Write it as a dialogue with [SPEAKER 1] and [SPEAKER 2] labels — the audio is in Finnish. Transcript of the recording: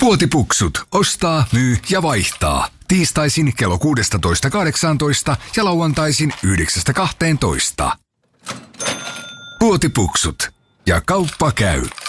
[SPEAKER 1] Puotipuksut. Ostaa, myy ja vaihtaa. Tiistaisin kello 16.18 ja lauantaisin 9.12. Puotipuksut. Ja kauppa käy.